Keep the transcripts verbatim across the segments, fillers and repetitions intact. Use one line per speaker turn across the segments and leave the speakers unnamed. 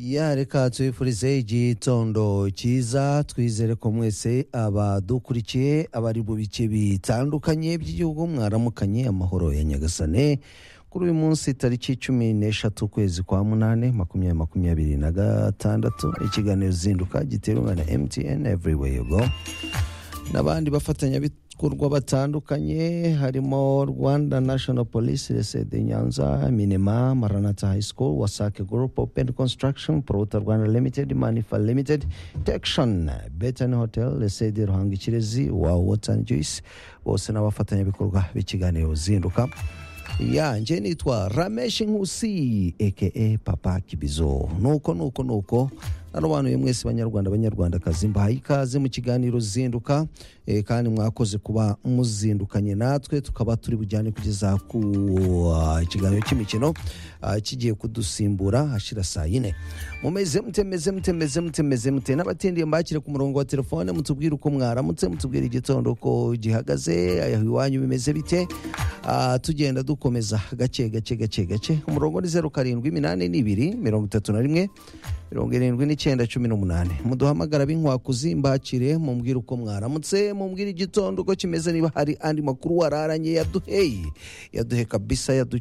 ya reka twifurize igitondo cyiza twizere ko mwese abadukurikiye abari mu bice bitandukanye by'igihugu mwaramukanye amahoro ya Nyagasane kuri uyu munsi tariki cumi n'eshatu ukwezi kwa munane makumyabiri makumyabiri na gatandatu ikiganiro zinduka giterwa na M T N everywhere you go n'abandi bafatanya bikorwa batandukanye harimo Rwanda National Police R S D Nyanza Minema Maranatha High School Wasake Group Open Construction Prota Rwanda Limited Manifa Limited Tection Betan Hotel R S D Ruhango Kirezi wa Water and Juice bose n'abafatanya bikorwa b'ikiganiro zinduka ya nje nitwa Ramesh Nkusi aka Papa Kibizo nuko nuko nuko Arobanu yemwese banyarwanda banyarwanda kazimba ikaze mu kiganiro zinduka e, kandi mwakoze kuba muzindukanye natwe tukaba turi bujyane kugeza ku uh, ikiganiro cy'imikino uh, kigiye kudusimbura hashira saa yine mumeze mutemeze mutemeze mutemeze mute n'abatindiye mbakire ku murongo wa telefone mutubwire uko mwaramutse mutubwire igitondo ko gihagaze ayaho iwanyu bimeze bite uh, tugenda dukomeza gake gake gake gake umurongo ni zeru karindwi iminani n'ibiri mirongo itatu na rimwe mirongo irindwi n'icyenda cumi n'umunani muduhamagara b'inkwakuzi mbakire mumbwire uko mwaramutse mumbwire igitondo ko kimeze niba hari andi makuru wararanye yaduheye yaduhe kabisa yadu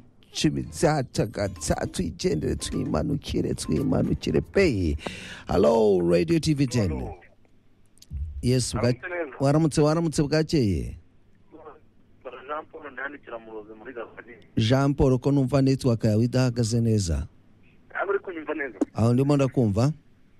twigendere twimanukire twimanukire pe. Hello Radio T V ten. Yes, waramutse waramutse bwakeye
Jean Paul ndandikira muroze muri Gafani.
Jean Paul ko numva network yawe idahagaze neza.
Abari kunyumva neza.
Aho ndimo ndakumva.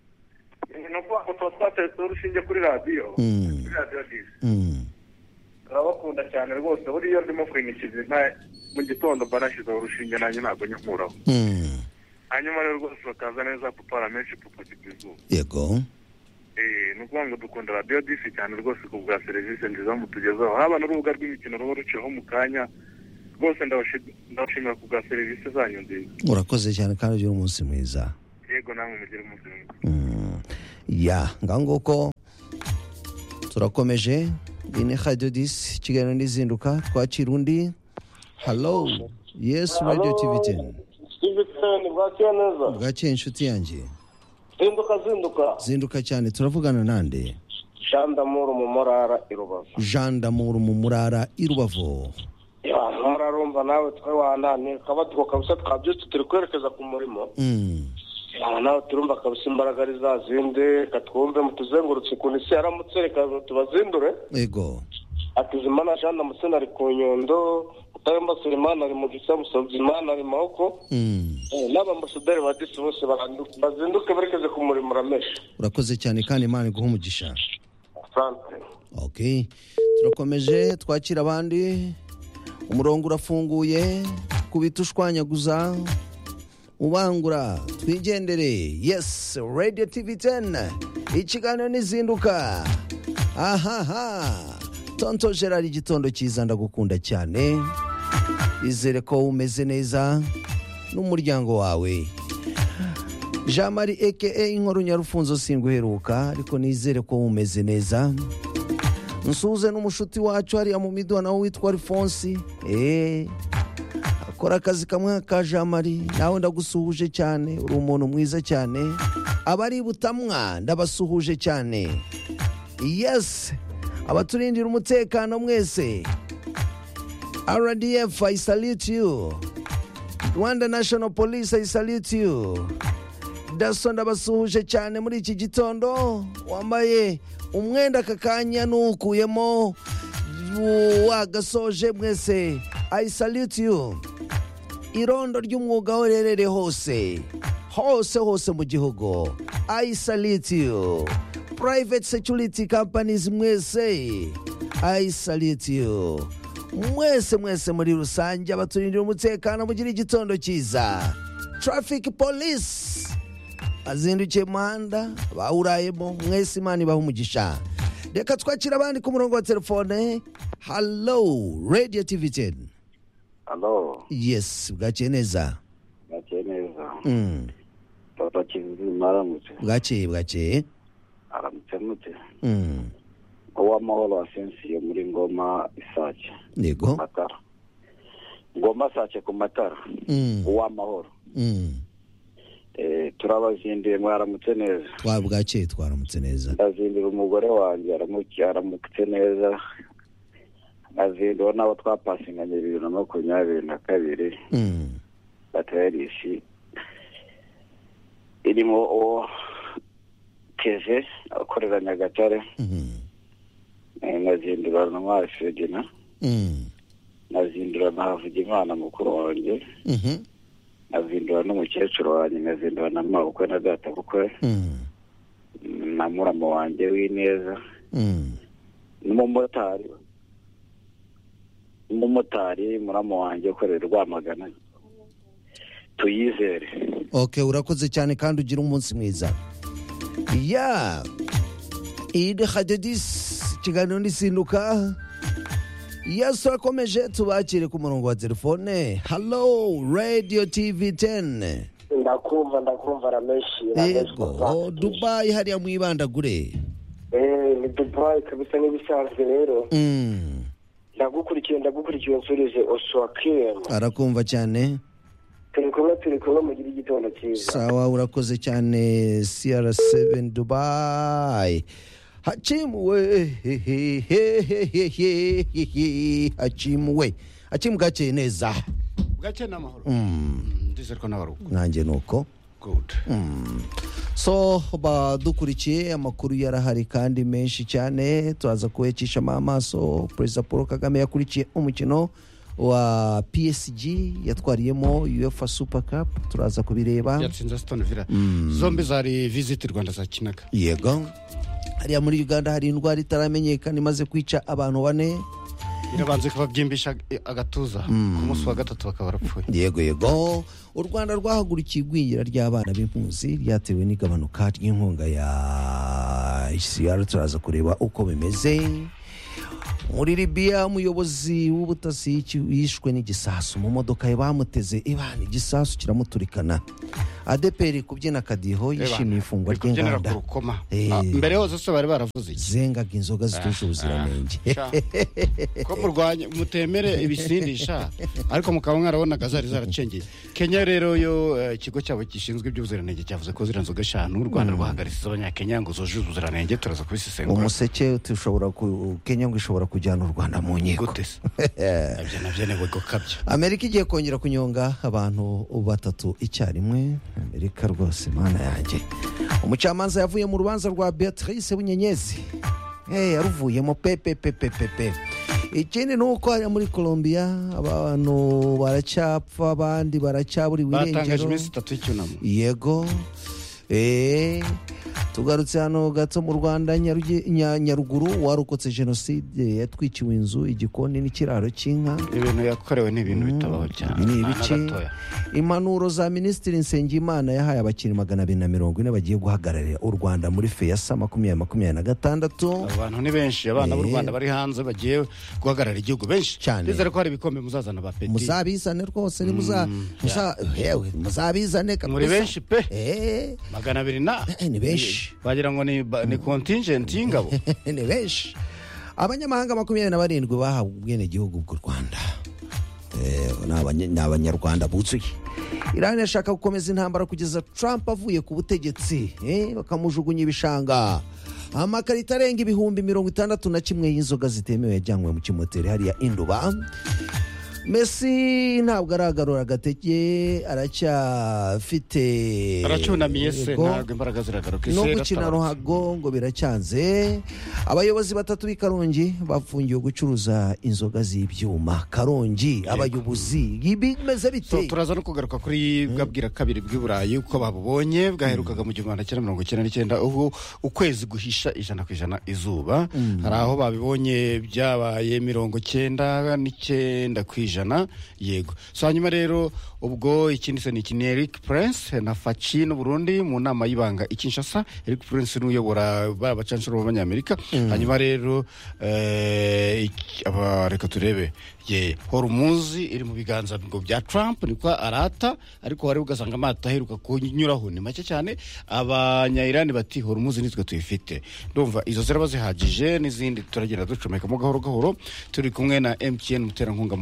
Nuko utwatse urushinge kuri radio. Kuri radio disi.
Mm.
Abakunda cyane rwose buri yo ndimo kwinikiza nta mu gitondo barashize urushinge nanjye ntabwo nyumuraho.
Mm.
Hanyuma rero rwose bakaza neza papa menshi papa Kibizo.
Yego.
Eh nuko ngo dukunda radio disi cyane rwose ku bwa service nziza mutugezaho. Haba n'urubuga rw'imikino ruba ruciyeho mu kanya. Rwose ndabashimira ku bwa serivisi zanyu nziza.
Urakoze cyane kandi ugira umunsi mwiza.
Yego namwe mugire umunsi mwiza.
Mm. Ya ngangoko turakomeje ine Radio disi kiganiro nizinduka twakira undi. Hello. Yes, Radio T V ten.
T V ten bwakeye neza.
Bwakeye inshuti yanjye.
Zinduka zinduka.
Zinduka cyane turavugana nande.
Jean d'Amour mu Murara i Rubavu.
Jean d'Amour mu Murara i Rubavu.
Ya murarumva nawe twawanane kabatuko kabisa twabyutse turi kwerekeza ku murimo.
Mm.
Ya nawe turumva kabisa imbaraga ari za zinde katwumve mutuzengurutse kunisi yaramutse reka tubazindure.
Yego.
Akizimana Jean d'Amour ari ku Nyundo Utayomba Sulemana ari mu Gisa Musobyimana ari Mahoko.
Mm.
Eh n'abambasaderi ba disi bose bazinduke berekeze ku murimo Ramesh.
Urakoze cyane kandi Imana iguha umugisha.
Asante.
Okay. Turakomeje twakira abandi. Umurongo urafunguye kubitushwanyaguza ubangura twigendere. Yes, Radio T V ten ikiganiro nizinduka. Ahaha Tonto Gerard igitondo cyiza ndagukunda cyane izere ko umeze neza n'umuryango wawe. Jean Marie aka Inkuru Nyarufunzo singuheruka ariko nizere ko umeze neza. Nsuze n'umushuti wacu hariya mu Midwa nawe witwa Alphonse eh akora akazi kamwe ka Jean Marie nawe ndagusuhuje cyane uri umuntu mwiza cyane abari butamwa ndabasuhuje cyane. Yes, abaturindira umutekano mwese R D F I salute you. Rwanda National Police I salute you. Daso ndabasuhuje cyane muri iki gitondo wambaye umwenda kakanya nukuyemo wagasoje mwese I salute you. Irondo ry'umwuga horerere hose hose hose mu gihugu I salute you. Private security companies mwese I salute you. Mwese mwese muri rusange abaturindira umutekano mugira igitondo cyiza. Traffic police azindukiye muhanda bawurayemo mwese Imana ibaha umugisha. Reka twakira abandi ku murongo wa telefone. Hello Radio T V ten.
Hello.
Yes, bwakeye neza.
Bwakeye neza.
Mm.
Papa Kibizo maramutse.
Bwakeye bwakeye.
Aramutse mute.
Mm.
Uwamahoro Asensiyo muri Ngoma Isake.
Yego.
Matara. Ngoma Isake ku Matara.
Mm.
Uwamahoro.
Mm.
Eh
turabazindiye mwaramutse neza.
Twabwakeye twaramutse neza.
Ndazindira umugore wanjye aramukiye aramutse neza. Azindwa nabo twapasinganye bibiri na makumyabiri na kabiri.
Mm.
Baterisi. Irimo o keze akorera Nyagatare.
Mhm.
Nazindura na Mwashegina.
Mm.
Nazindura na Havugimana mukuru wanjye.
Mhm.
Nazindura n'umukecuru wanjye, nazindura na mabukwe na data bukwe.
Mm.
Na muramo wanjye w'ineza.
Mm.
N'umumotari. N'umumotari muramo wanjye ukorera Rwamagana. Tuyizere.
Okay, urakoze cyane kandi ugira umunsi mwiza. Ya. Ide hadedis kiganiro nisinduka. Yes, turakomeje tubakire ku murongo wa telefone. Hello, Radio T V ten.
Ndakumva ndakumva rameshi.
Ego, Dubai hariya mwibandagure.
Eh, ni Dubai kabisa n'ibisanzwe rero.
Mm.
Ndagukurikiye ndagukurikiye nsurize Oswakim.
Arakumva cyane.
Turi kumwe turi kumwe mu gihe gitondo cyiza.
Sawa, urakoze cyane C R seven Dubai. Hachimuwe he he he he he he Hachimuwe. Hachimu gache neza.
Gache n'amahoro.
Mm.
Ndizera ko nabaruko.
Nanjye nuko.
Good.
Mm. So badukurikiye amakuru yarahari kandi menshi cyane turaza kuyecisha amaso. President Paul Kagame yakurikiye umukino wa P S G yatwariyemo UEFA Super Cup, turaza kubireba.
Yatsinze Aston Villa.
Mm.
Zombi zari visit Rwanda za kinaga.
Yego. Hariya muri Uganda hari indwara itaramenyekana imaze kwica abantu bane.
Irabanze kubabyimbisha agatuza ku munsi wa gatatu bakaba barapfuye.
Yego yego. U Rwanda rwahagurukiye igwingira ry'abana b'impunzi ryatewe n'igabanuka ry'inkunga ya I C R, turaza kureba uko bimeze. Muri Libya umuyobozi w'ubutasi yishwe n'igisasu mu modoka ye bamuteze ibana igisasu kiramuturikana. A D P R kubyina kadiho yishimiye ifungwa ry'inganda.
Mbere hose se bari baravuze iki?
Zengaga inzoga zituje ubuziranenge.
Ko murwanya mutemere ibisindisha ariko mukaba mwarabonaga zari zaracengeye. Kenya rero yo ikigo cyabo gishinzwe iby'ubuziranenge cyavuze ko zira nzoga eshanu u Rwanda rwahagaritse abanyakenya ngo zoje ubuziranenge, turaza kubisesengura.
Umuseke tushobora ku Kenya ngo ishobora kujyana u Rwanda mu nkiko.
Abyo navyo ne bwo kabyo.
Amerika igiye kongera kunyonga abantu batatu icyarimwe. Amerika rwose mana yanjye. Umucamanza yavuye mu rubanza rwa Beatrice Bunyenyezi. Eh yaruvuyemo pepe pepe pepe. Ikindi nuko ari muri Colombia abantu baracyapfa abandi baracyaburi wirengero.
Batangaje iminsi itatu y'icyunamo.
Yego. Eh tugarutse hano gato mu Rwanda Nyaruguru warokotse jenoside yatwikiwe inzu igikoni n'ikiraro cy'inka.
Ibintu yakorewe ni ibintu bitabaho cyane.
Ni ibice impanuro za Minisitiri Nsengimana yahaye abakiri magana abiri na mirongo ine bagiye guhagararira u Rwanda muri FEASA makumyabiri makumyabiri na gatandatu.
Abantu ni benshi, abana b'u Rwanda bari hanze bagiye guhagararira igihugu benshi. Ndizera ko hari ibikombe muzazana ba peti.
Muzabizane rwose ni muza yewe muzabizane kabisa.
Muri benshi pe.
Eh
magana abiri na
ni benshi.
Bagira ngo ni ni contingent y'ingabo.
Ni benshi. Abanyamahanga makumyabiri na barindwi bahawe ubwene gihugu bw'u Rwanda. Eh n'abanyarwanda buzuye. Iran yashaka gukomeza intambara kugeza Trump avuye ku butegetsi, eh bakamujugunya ibishanga. Amakarita arenga ibihumbi mirongo itandatu na kimwe y'inzoga zitemewe yajyanywe mu kimoteri hariya Induba. Messi ntabwo aragarura agateke, aracyafite
aracunamiye se ntabwo imbaraga ziragaruka
no gukina ruhago ngo biracyanze. Abayobozi batatu b'Ikarongi bafungiye gucuruza inzoga z'ibyuma. Karongi abayobozi bimeze bite?
So, turaza no kugaruka kuri bwabwira kabiri bw'Iburayi uko babubonye bwaherukaga mu gihumbi kimwe mirongo icyenda n'icyenda ubu ukwezi guhisha ijana ku ijana izuba. Hari aho babibonye byabaye mirongo icyenda n'icyenda ku ijana. Yego. So hanyuma rero ubwo ikindi se ni Eric Prince na Faci no Burundi mu nama y'ibanga ikinshasa. Eric Prince n'uyobora barabacanshuro b'Abanyamerika. Hanyuma rero eh aba reka turebe ye Hormuz iri mu biganza ngo bya Trump niko arata ariko wari ugasanga amata aheruka kunyuraho ni make cyane. Abanya-Iran bati Hormuz nitwe tuyifite. Ndumva izo zera bazihagije n'izindi turagenda ducomeka mu gahoro gahoro. Turi kumwe na M T N muterankunga mukuru w'ikiganiro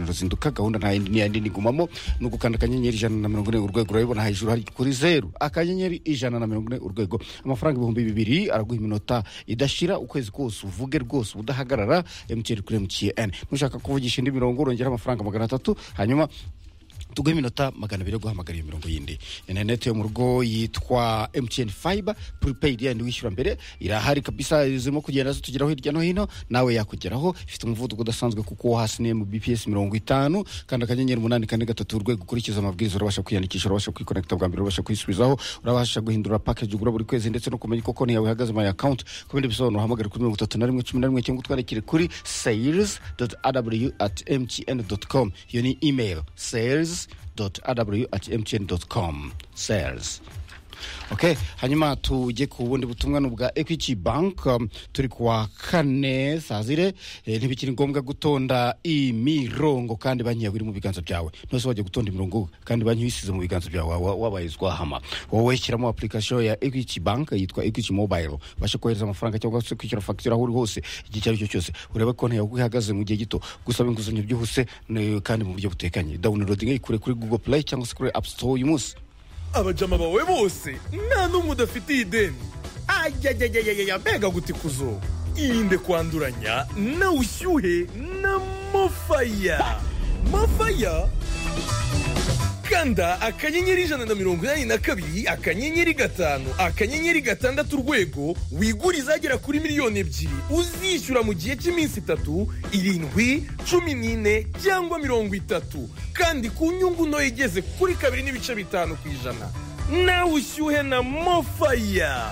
ikiganiro zinduka gahunda nta yindi n'iyandi nigumamo ni ugukanda akanyenyeri ijana na mirongo ine urwego urabibona hejuru hari kuri zeru akanyenyeri ijana na mirongo ine urwego amafaranga ibihumbi bibiri araguha iminota idashira ukwezi kose uvuge rwose udahagarara M T N kuri M T N nushaka kuvugisha indi mirongo urongera amafaranga magana atatu hanyuma tuguhe iminota magana abiri yo guhamagara iyo mirongo yindi. Internet yo mu rugo yitwa M T N Fiber prepaid yandi wishyura mbere irahari kabisa izimo kugenda zitugeraho hirya no hino nawe yakugeraho ifite umuvuduko udasanzwe kuko hasi ni mu B P S mirongo itanu kandi akanyenyeri umunani kane gatatu urwego ukurikiza amabwiriza urabasha kwiyandikisha urabasha kwiconnecta bwa mbere urabasha kwisubizaho urabasha guhindura package ugura buri kwezi ndetse no kumenya koko ni yawe ihagaze my account ku bindi bisobanuro uhamagara kuri mirongo itatu na rimwe cumi na rimwe cyangwa utwandikire kuri sales dot a w at m t n dot com iyo ni email sales dot a w at m t n dot com sales. Okay, hanyuma tujye ku bundi butumwa n'ubwa Equity Bank um, turi kwa kane sazire eh, ntibikiri ngombwa gutonda imirongo kandi banki yawe iri mu biganza byawe nose wajye gutonda imirongo kandi banki yisize mu biganza byawe wabayizwa hama wowe shyiramo application ya Equity Bank yitwa Equity Mobile bashe kohereza amafaranga cyangwa se kwishyura facture aho uri hose igihe cyo cyose urebe konti yawe ihagaze mu gihe gito gusaba inguzanyo byihuse kandi mu buryo butekanye downloading ikure kuri Google Play cyangwa se kuri App Store uyu munsi
abajama bawe bose nta n'umwe udafitiye ideni ayayayayaya mbega gutikuzo irinde kwanduranya na ushyuhe na mofaya mofaya kanda akanyenyeri ijana na mirongo inani na kabiri akanyenyeri gatanu akanyenyeri gatandatu urwego wigure izagera kuri miliyoni ebyiri uzishyura mu gihe cy'iminsi itatu irindwi cumi n'ine cyangwa mirongo itatu kandi ku nyungu nto igeze kuri kabiri n'ibice bitanu ku ijana nawe ushyuhe na mofaya.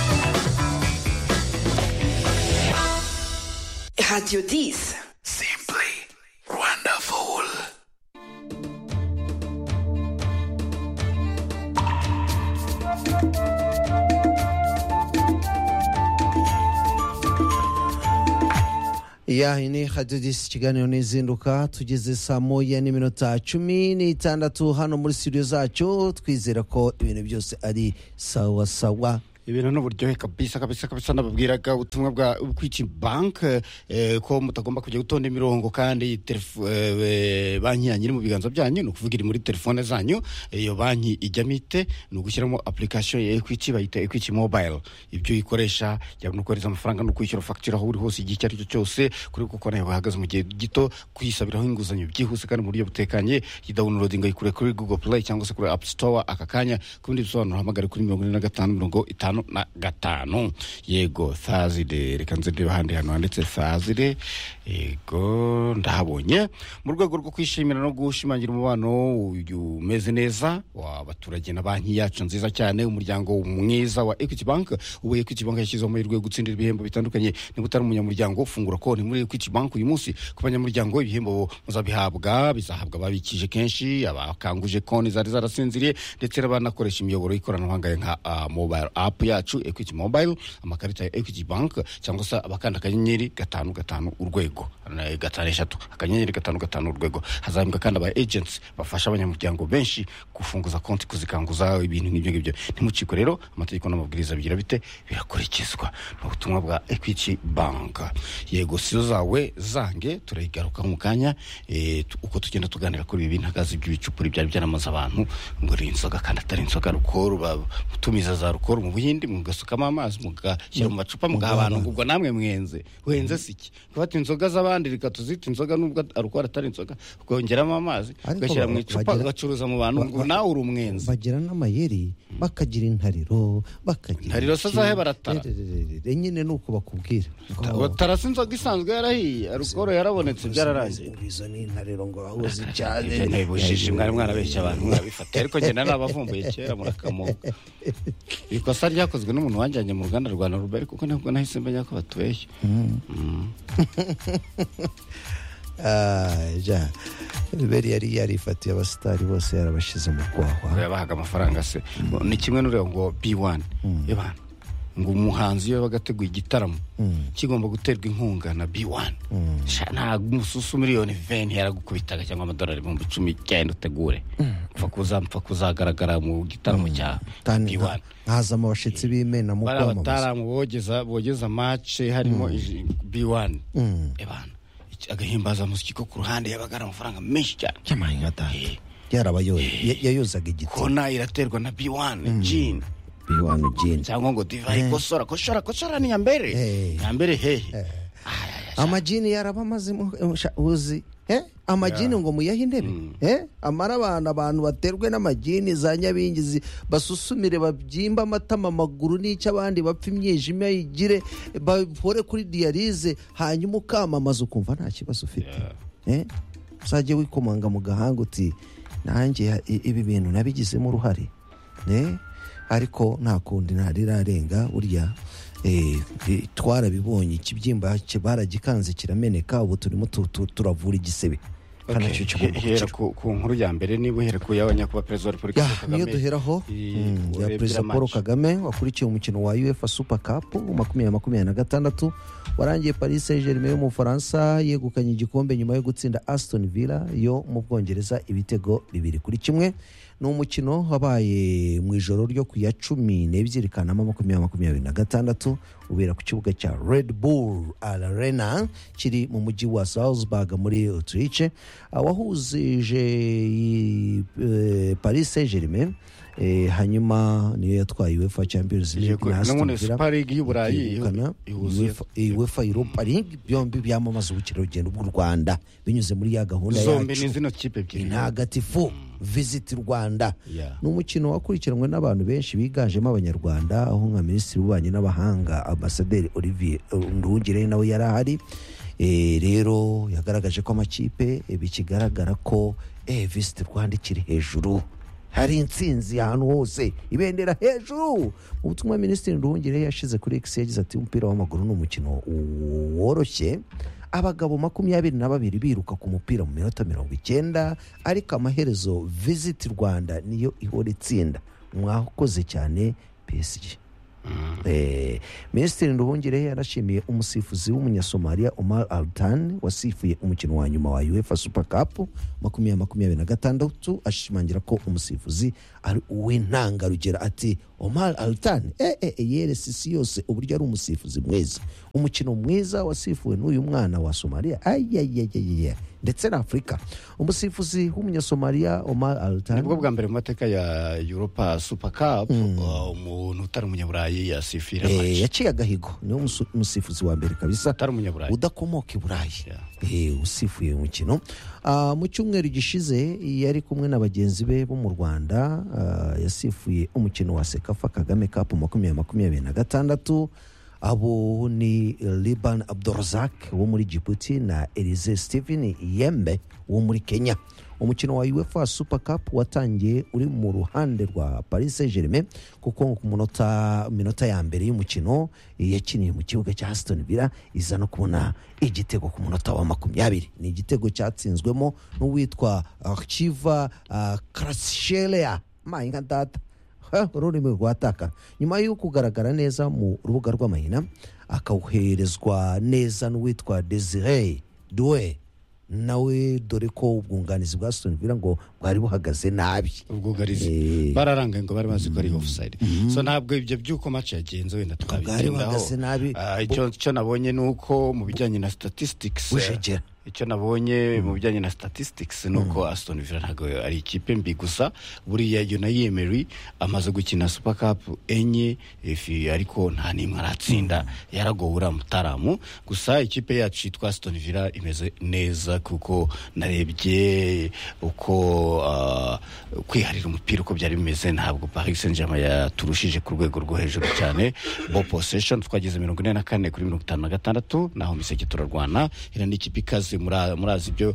Radio dix.
Simply wonderful.
ya ini hadidisi ikiganiro n'izinduka tugeze saa moya n'iminota cumi n'itandatu hano muri studio zacu twizera ko ibintu byose ari sawa sawa
ibintu n'uburyohe kabisa kabisa kabisa nababwiraga ubutumwa bwa Equity Bank eh, ko mutagomba kujya gutonda imirongo kandi eh, banki yanyu iri mu biganza byanyu no kuvugira muri telefone zanyu iyo banki ijyamite no gushyiramo application ya Equity bayita Equity Mobile ibyo ikoresha yabona kohereza amafaranga no kwishyura facture aho uri hose igihe cyari cyo cyose kuri kuko nayo bahagaze mu gihe gito kwisabiraho inguzanyo byihuse kandi mu buryo butekanye downloading ikure kuri Google Play cyangwa se kuri App Store akakanya kundi bisobanuro hamagara kuri mirongo ine na gatanu mirongo itanu na gatanu yego Thursday reka nze ndeba handi hano handitse Thursday yego ndahabonye mu rwego rwo kwishimira no gushimangira umubano umeze neza w'abaturage na banki yacu nziza cyane umuryango mwiza wa Equity Bank ubu Equity Bank yashyizeho mu rwego gutsindira ibihembo bitandukanye ni gutara umunyamuryango ufungura konti muri Equity Bank uyu munsi ku banyamuryango ibihembo muzabihabwa bizahabwa babikije kenshi abakanguje konti zari zarasinziriye ndetse n'abanakoresha imiyoboro y'ikoranabuhanga nka uh, mobile app yacu Equity Mobile amakarita ya Equity Bank cyangwa se abakanda akanyenyeri gatanu gatanu urwego gatanu eshatu akanyenyeri gatanu gatanu urwego hazambwa kandi aba agents bafasha abanyamuryango benshi gufunguza konti kuzikanguza ibintu nk'ibyo ngibyo ntimuciko rero amategeko n'amabwiriza bigira bite birakurikizwa no butumwa bwa Equity Bank yego sizo zawe zange turayigaruka mu kanya e, uko tugenda tuganira kuri ibi ntagazi by'ibicupuri byari byaramaza abantu ngo rinzoga kandi atari inzoga rukoro bamutumiza za rukoro mu buyindi mugasukamo amazi mugashyira mu macupa mugaha abantu ubwo namwe mwenze wenze siki gufata inzoga z'abandi rikatuzita inzoga nubwo arukora atari inzoga ukongeramo amazi ugashyira mu icupa ugacuruza mu bantu ngo nawe uri umwenze
bagira n'amayeri bakagira intariro bakagira
intariro se zahe baratara
nyine nuko bakubwira
batarasa inzoga isanzwe yarahiye arukoro yarabonetse byararangiye
izo ni intariro ngo ahuze cyane
ntibujije mwari mwarabeshya abantu mwabifata ariko njye narabavumbuye kera murakamuka ikosa ryakozwe n'umuntu wanjyanye mu ruganda rwa Noruberi kuko ntabwo nahise menya ko batubeshya
ah ja Beri yari yarifatiye abasitari bose yarabashize mu kwaha
yabahaga amafaranga se ni kimwe n'urego ngo B one y'abantu ngo umuhanzi yo bagateguye igitaramo kigomba guterwa inkunga na B one nta mususu miliyoni vingt yaragukubitaga cyangwa amadolari ibihumbi icumi cyenda utegure upfa kuza mpfa kuzagaragara mu gitaramo cya B one
hazamo abashitsi b'imena mu kwamamaza
bataramu bogeza bogeza match harimo B one ebana agahimbaza musiki ko ku ruhande yabaga ari amafaranga menshi cyane
cyamaye nka data yarabayoye yayozaga igiti
kona iraterwa na B one gin
B one gin
cyangwa ngo divayi kosora kosora kosora ni ya mbere ya mbere hehe
amajini yarabamaze uzi eh amajini ngo muyahe intebe eh amara abantu abantu baterwe n'amajini za nyabingizi basusumire babyimba amatama amaguru n'icyo abandi bapfa imyijima yigire bahore kuri dialyse hanyuma ukamamaza ukumva nta kibazo ufite eh uzajye wikomanga mu gahanga uti nanjye ibi bintu nabigizemo uruhare eh ariko nta kundi ntarirarenga burya eh twarabibonye ikibyimba baragikanze kirameneka ubu turimo turavura igisebe
kana cyo kigomba ku nkuru ya mbere niba uhere ku y'abanyakuba Perezida wa Repubulika
Kagame niyo duheraho ya Perezida Paul Kagame wakurikiye umukino wa UEFA Super Cup makumyabiri makumyabiri na gatandatu warangiye Paris Saint-Germain yo mu Faransa yegukanye igikombe nyuma yo gutsinda Aston Villa yo mu Bwongereza ibitego bibiri kuri kimwe. Ni umukino wabaye mu ijoro ryo ku ya cumi n'ebyiri Kanama makumyabiri makumyabiri na gatandatu ubera ku kibuga cya Red Bull Arena kiri mu mujyi wa Salzburg muri Autriche, wahuzije Paris Saint-Germain Eh, hanyuma niyo yatwaye UEFA Champions League
na Aston Villa Super League y'Uburayi
UEFA Europa League byombi byamamaza ubukerarugendo bw'u Rwanda binyuze muri ya gahunda yacu
zombi ni zino kipe ebyiri
ntagatifu Visit Rwanda.
Yeah.
Ni umukino wakurikiranwe n'abantu benshi biganjemo abanyarwanda aho nka Minisitiri w'Ububanyi n'Abahanga Ambassadeur Olivier Nduhungirehe nawe yari ahari. Eh, rero yagaragaje ko amakipe e, bikigaragara ko eh, Visit Rwanda ikiri hejuru, hari intsinzi ahantu hose, ibendera hejuru. Ubutumwa Minisitiri Nduhungirehe yashize kuri X yagize ati umupira w'amaguru ni umukino woroshye, abagabo makumyabiri na babiri biruka ku mupira mu minota mirongo icyenda, ariko amaherezo Visit Rwanda niyo ihora itsinda. Mwakoze cyane P S G. Eh, Minisitiri Nduhungirehe yarashimiye umusifuzi w'umunyasomalia Omar Altan wasifuye umukino wa nyuma wa UEFA Super Cup makumyabiri makumyabiri na gatandatu, ashimangira ko umusifuzi ari uw'intangarugero. Ati Omar Altan eh eh yere sisi yose uburyo ari umusifuzi mwiza, umukino mwiza wasifuwe n'uyu mwana wa Somalia ayayayaya ndetse na Afrika. Umusifuzi w'umunyasomalia Omar Altan
nibwo bwa mbere mu mateka ya Europa Super Cup umuntu utari umunyaburayi yasifira match
eh yaciye agahigo, niyo umusifuzi wa mbere kabisa
utari umunyaburayi
udakomoka i Burayi
yeah.
eh usifuye umukino. Uh, mu cyumweru gishize yari kumwe na bagenzi be bo mu Rwanda, uh, yasifuye umukino wa Sekafa Kagame Cup makumyabiri makumyabiri na gatandatu. Abo ni Liban Abdorazak wo muri Djibouti na Elise Stephen Yembe wo muri Kenya. Umukino wa UEFA Super Cup watangiye uri mu ruhande rwa Paris Saint-Germain kuko ku munota minota ya mbere y'umukino yakiniye mu kibuga cya Aston Villa iza no kubona igitego ku munota wa makumyabiri. Ni igitego cyatsinzwemo n'uwitwa Archiva uh, Krashelia mayinga data ururimi rwataka nyuma yo kugaragara neza mu rubuga rw'amahina, akawuherezwa neza n'uwitwa Desire Doué nawe, dore ko ubwunganizi bwa Aston Villa ngo bwari buhagaze nabi.
ubwugarizi e... bararanga ngo bari bazi ko ari offside. mm-hmm. So ntabwo ibyo byuko match yagenze wenda tukabigendaho. uh, icyo cyo nabonye nuko mu bijyanye na statistics
Ujegera.
icyo nabonye mu bijyanye na statistics nuko mm. Aston Villa ntabwo ari ikipe mbi, gusa buriya Unai Emery amaze gukina Super Cup enye ifi ariko nta nimwe aratsinda, mm. yaragowura mutaramu. Gusa ikipe yacu yitwa Aston Villa imeze neza kuko narebye uko uh, kwiharira umupira uko byari bimeze, ntabwo Paris Saint-Germain yaturushije ku rwego rwo hejuru cyane. Ball possession twageze mirongo ine na kane kuri mirongo itanu na gatandatu, naho miseke turarwana. Ira ni ikipe ikaze murazi ibyo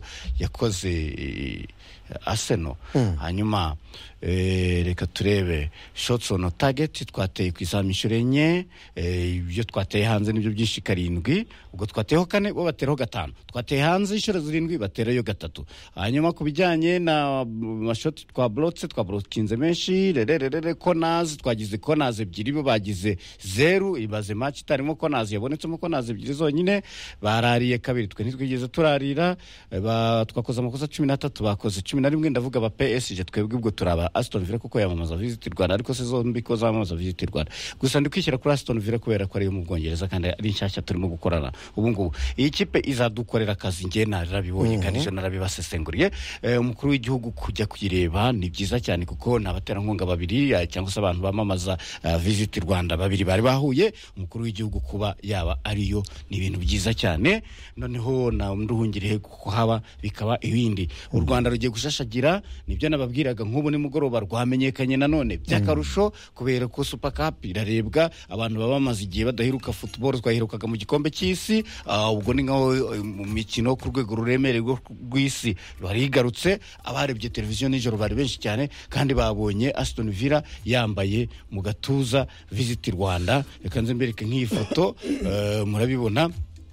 yakoze Arsenal. mm. Hanyuma eh, reka turebe shots on target twateye ku izamishure enye, ibyo twateye hanze nibyo byinshi karindwi, ubwo twateyeho kane bo bateraho gatanu, twateye hanze inshuro zirindwi baterayo gatatu. Hanyuma ku bijyanye na mashot twa blotse twa blokinze menshi, rererere corners twagize corners ebyiri, bo bagize zero, ibaze match itarimo corners yabonetsemo corners ebyiri zonyine, barariye kabiri twe ntitwigeze turarira. Ba twakoze amakosa cumi na tatu bakoze cumi na rimwe, ndavuga ba P S G twebwe ubwo turaba Aston Villa kuko yamamaza Visit Rwanda ariko se zombi ko zamamaza Visit Rwanda gusa ndi kwishyira kuri Aston Villa kubera ko ari yo mu Bwongereza kandi ari nshyashya turimo gukorana ubu ngubu iyi kipe izadukorera akazi nge narabibonye kandi je narabibasesenguriye umukuru uh, w'igihugu kujya kuyireba ni byiza cyane kuko nabaterankunga babiri uh, cyangwa se abantu bamamaza uh, Visit Rwanda babiri bari bahuye umukuru w'igihugu kuba yaba ariyo ni ibintu byiza cyane noneho na nduhungiriye kuko haba bikaba ibindi u Rwanda rugiye gushashagira nibyo nababwiraga nk'ubu ni mugoroba rwamenyekanye nanone byakarusho kubera ko Super Cup irarebwa abantu babamaze igihe badahiruka football twahirukaga mu gikombe cy'isi uh, ubwo ni ngaho mu mikino ku rwego ruremereye rw'isi barigarutse abarebye televiziyo nijoro bari benshi cyane kandi babonye Aston Villa yambaye mu gatuza Visit Rwanda reka nze mbereke nk'iyi foto uh, murabibona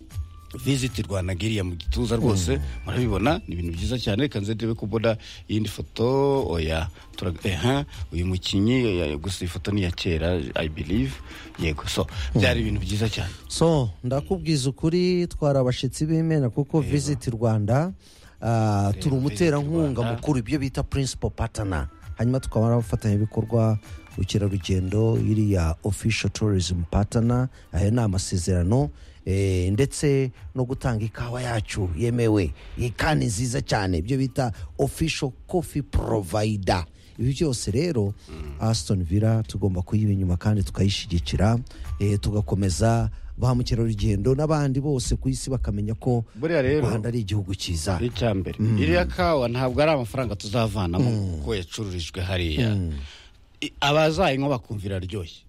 Visit Rwanda ngiriya mu gituza rwose mm. murabibona ni ibintu byiza cyane reka nze ndebe kubona iyindi foto oya eh uyu mukinyi gusa ifoto ni ya kera I believe yego so byari ibintu byiza cyane
so ndakubwiza ukuri twarabashitsi b'Imena kuko yeah. Visit Rwanda uh, turi umuterankunga mukuru ibyo bita principal partner hanyuma tukaba abafatanya bikorwa ubukerarugendo iriya official tourism partner aya ni amasezerano eh, ndetse no gutanga ikawa yacu yemewe ikani nziza cyane ibyo bita official coffee provider ibi byose rero mm. Aston Villa tugomba kuyiba inyuma kandi tukayishigikira eh, tugakomeza ba mukerarugendo n'abandi bose ku isi bakamenya ko Rwanda ari igihugu cyiza
icyambere mm. iriya kawa ntabwo ari amafaranga tuzavanamo mm. ko yacururijwe hariya mm. abazayinywa bakumvira aryoshye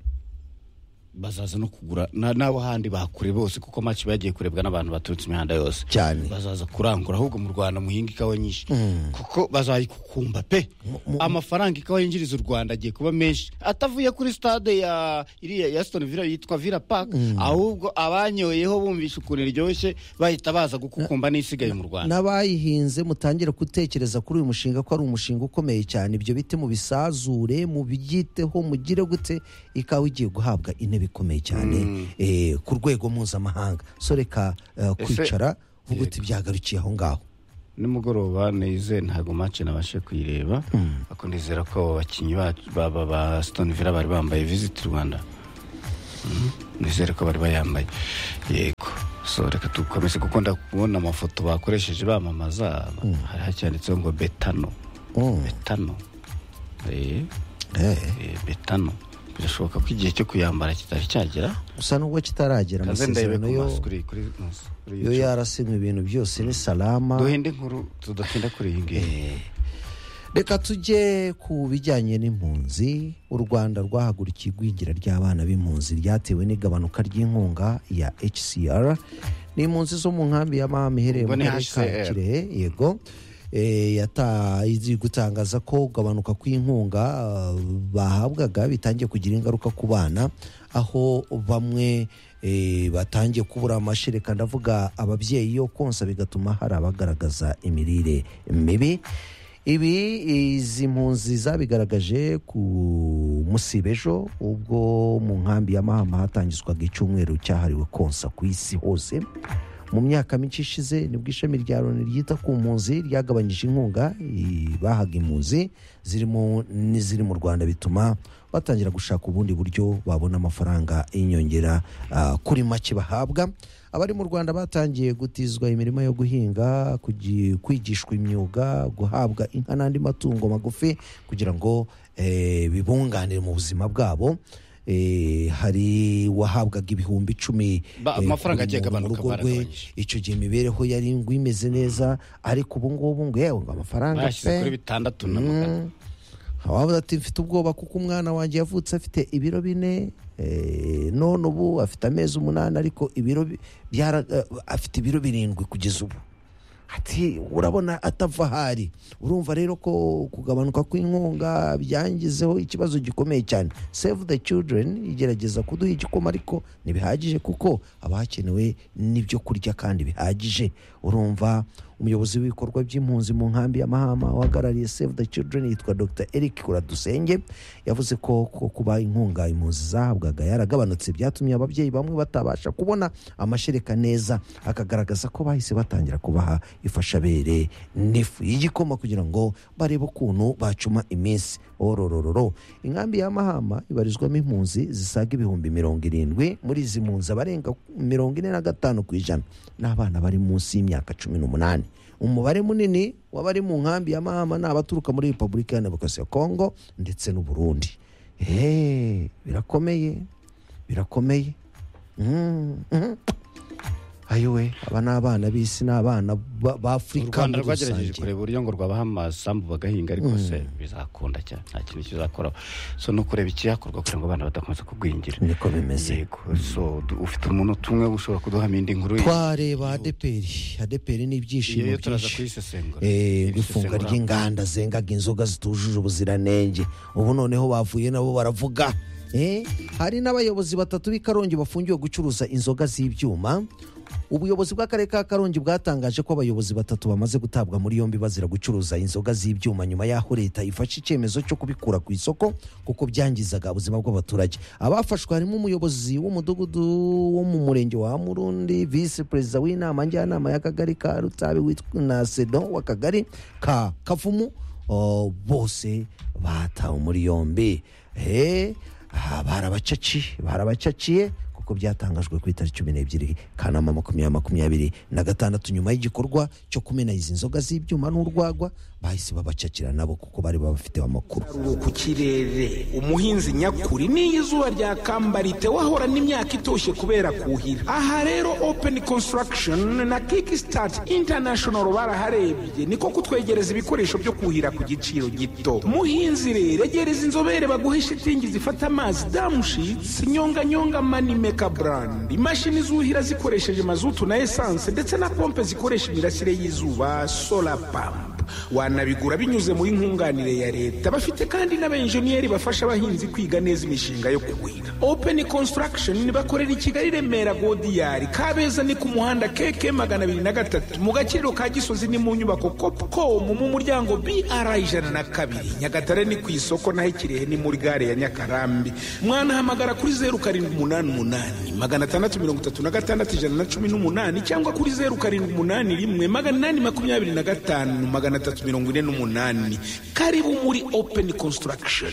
bazaza no kugura nabo handi bakure bose kuko match bagiye kurebwa n'abantu baturutse imihanda yose
cyane
bazaza kurangura ahubwo mu Rwanda muhinga ikawa nyinshi mm. kuko bazayikukumba pe amafaranga ikawa yinjiriza u Rwanda agiye kuba menshi atavuye kuri stade ya iriya ya Aston Villa yitwa Villa Park mm. ahubwo abanyoyeho bumvisha ukuntu iryoshye bahita baza gukukumba n'isigaye mu Rwanda
nabayihinze mutangire gutekereza kuri uyu mushinga ko ari umushinga ukomeye cyane ibyo bite mu bisazure mu byiteho mugire gute ikawa igiye guhabwa ine bikomeye cyane mm. eh, ku rwego mpuzamahanga so reka uh, kwicara vuga uti byagarukiye aho ngaho
nimugoroba nize ntago match nabashe kuyireba mm. akondizera ko abakinyi baba ba Aston Villa bari bambaye Visit Rwanda mm. nizere ko bari bayambaye yego so reka tukomeze kuko ndakubona amafoto bakoresheje bamamaza mm. hari hacyanditseho ngo Betano mm. Betano eh
eh
Betano birashoboka ko igihe cyo kuyambara kitari cyagera
usa n'ubwo kitaragera amasezerano yo yo yarasimwe ibintu byose ni salama
duhinde inkuru tudatinda kuri iyi ngiyi
reka tujye ku bijyanye n'impunzi u Rwanda rwahagurikiye igwingira ry'abana b'impunzi ryatewe n'igabanuka ry'inkunga ya H C R ni impunzi zo mu nkambi ya Mahama iherereye mu karere ka Kirehe yego eh yata izi gutangaza ko gabanuka kw'inkunga uh, bahabwaga bitangiye kugira ingaruka ku bana aho bamwe eh batangiye kubura amashereka ndavuga ababyeyi yo konsa bigatuma hari abagaragaza imirire mibi ibi izi mpunzi zabigaragaje ku musibejo ubwo mu nkambi ya Mahama hatangizwaga icyumweru cyahariwe konsa ku isi hose mu myaka mike ishize nibwo ishami rya Loni ryita ku mpunzi ryagabanyije inkunga bahaga impunzi zirimo n'iziri mu Rwanda bituma batangira gushaka ubundi buryo babona amafaranga y'inyongera uh, kuri make bahabwa abari mu Rwanda batangiye gutizwa imirimo yo guhinga kwigishwa imyuga guhabwa inka n'andi matungo magufi kugira ngo eh, bibunganire mu buzima bwabo Eh, hari wahabwaga ibihumbi icumi
amafaranga agiye gabanuka
baragabanyije icyo gihe imibereho yari ngo imeze neza ariko ubu ngubu ngo yewe ngo amafaranga
pe kuri bitandatu na magana
hawabuze ati mfite ubwoba kuko umwana wanjye yavutse afite ibiro bine eh, none ubu afite amezi umunani ariko ibiro byara uh, afite ibiro birindwi kugeza ubu ati urabona atava hari urumva rero ko kugabanuka kw'inkunga byangizeho ikibazo gikomeye cyane Save the Children igerageza kuduha igikoma ariko ntibihagije kuko abakenewe n'ibyo kurya kandi bihagije urumva umuyobozi w'ibikorwa by'impunzi mu nkambi ya Mahama uhagarariye Save the Children yitwa Dr Eric Kuradusenge yavuze ko ko kuba inkunga impunzi zahabwaga yaragabanutse byatumye ababyeyi bamwe batabasha kubona amashereka neza, akagaragaza ko bahise batangira kubaha ifashabere n'ifu y'igikoma kugira ngo barebe ukuntu bacuma iminsi. Ororororo inkambi ya Mahama ibarizwamo impunzi zisaga ibihumbi mirongo irindwi, muri izi mpunzi abarenga mirongo ine na gatanu ku ijana n'abana bari munsi y'imyaka cumi n'umunani. Umubare munini w'abari mu nkambi ya Mahama ni abaturuka muri Repubulika ya Demokarasi ya Kongo ndetse n'u Burundi. Hey, birakomeye birakomeye mm -hmm. Ayowe aba n'abana bisi n'abana ba Afrika.
Rwanda rwagerageje kureba uburyo ngo rwabaha amasambu bagahinga ariko se bizakunda cyane nta kintu kizakora, so no kureba ikiyakorwa kugira ngo abana badakomeza kugwingira.
Niko bimeze.
Yego, so ufite umuntu tumwe ushobora kuduha indi nkuru.
Twareba Adeperi Adeperi n'ibyishimo byinshi eh gufunga ry'inganda zengaga inzoga zitujuje ubuziranenge. Ubu noneho bavuye nabo baravuga eh hari n'abayobozi batatu b'Ikarongi bafungiwe gucuruza inzoga z'ibyuma. Ubuyobozi bw'akarere ka Karongi bwatangaje ko abayobozi batatu bamaze gutabwa muri yombi bazira gucuruza inzoga z'ibyuma nyuma y'aho leta ifashe icyemezo cyo kubikura ku isoko kuko byangizaga ubuzima bw'abaturage. Abafashwe harimo umuyobozi w'umudugudu wo mu murenge wa Murundi, vice president w'inama njyanama y'akagari ka Rutabe witwa na Sedo w'akagari ka Kavumu, bose batawe muri yombi. Eh barabacaci barabacaciye ko byatangajwe ku itariki cumi n'ebyiri Kanama makumyabiri makumyabiri na gatandatu nyuma y'igikorwa cyo kumena izi nzoga z'ibyuma n'urwagwa bahise babacakira nabo kuko bari babafite amakuru.
Ku kirere umuhinzi nyakuri n'izuba rya kambarite wahora n'imyaka itoshye kubera kuhira. Aha rero Open Construction na Kickstart International baraharebye niko kutwegereza ibikoresho byo kuhira ku giciro gito. Muhinzi rero egereza inzobere baguhe shitingi zifata amazi damushitsi nyonga nyonga mani brand, imashini zuhira zikoresheje mazutu na essence ndetse na pompe zikoresha imirasire y'izuba solar pump. Wanabigura binyuze muri nkunganire ya leta. Bafite kandi n'abenjeniyeri bafasha abahinzi kwiga neza imishinga yo kuhira. Open Construction bakorera i Kigali Remera Godiyari Kabeza ni ku muhanda K K magana abiri na gatatu mu gakiriro ka Gisozi ni mu nyubako Copcom mu muryango B R ijana na kabiri. Nyagatare ni ku isoko naho Kirehe ni muri gare ya Nyakarambi. Mwana hamagara kuri zero karindwi umunani umunani magana atandatu mirongo itatu na gatandatu ijana na cumi n'umunani cyangwa kuri zero karindwi umunani rimwe magana inani makumyabiri na gatanu magana atatu mirongo ine n'umunani. Karibu muri Open Construction.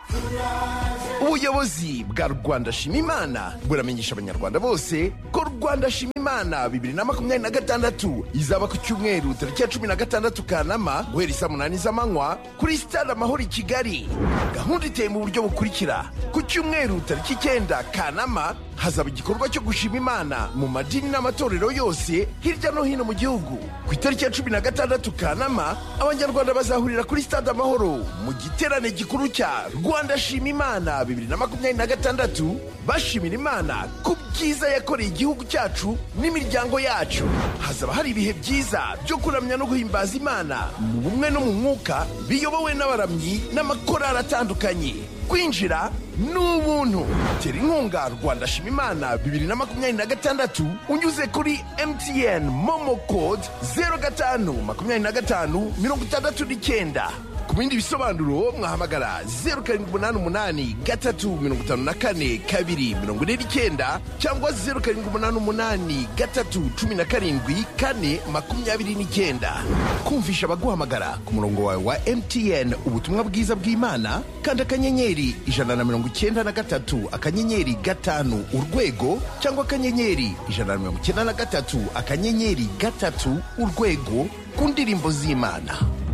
Ubuyobozi bwa Rwanda Shima Imana buramenyesha abanyarwanda bose ko Rwanda Shima Imana bibiri na makumyabiri na gatandatu izaba ku cyumweru tariki ya cumi na gatandatu Kanama guhera saa munani z'amanywa kuri Stade Amahoro i Kigali. Gahunda iteye mu buryo bukurikira: ku cyumweru tariki icyenda Kanama hazaba igikorwa cyo gushima Imana mu madini n'amatorero yose hirya no hino mu gihugu. Ku itariki ya cumi na gatandatu Kanama abanyarwanda bazahurira kuri Stade Amahoro mu giterane gikuru cya Rwanda Shima Imana bibiri na makumyabiri na gatandatu bashimira Imana ku byiza yakoreye igihugu cyacu n'imiryango yacu. Hazaba hari ibihe byiza byo kuramya no guhimbaza Imana mu bumwe no mu mwuka biyobowe n'abaramyi n'amakorali atandukanye. Kwinjira n'ubuntu. Tera inkunga Rwanda Shima Imana bibiri na makumyabiri na gatandatu unyuze kuri M T N Momo Code zero gatanu makumyabiri na gatanu mirongo itandatu n'icyenda. Ku bindi bisobanuro mwahamagara zero karindwi umunani umunani gatatu mirongo itanu na kane kabiri mirongo ine n'icyenda cyangwa zero karindwi umunani umunani gatatu cumi na karindwi kane makumyabiri n'icyenda. Kumvisha abaguhamagara ku murongo wawe wa M T N ubutumwa bwiza bw'Imana kanda akanyenyeri ijana na mirongo icyenda na gatatu akanyenyeri gatanu urwego cyangwa akanyenyeri ijana na mirongo icyenda na gatatu akanyenyeri gatatu urwego ku ndirimbo z'Imana.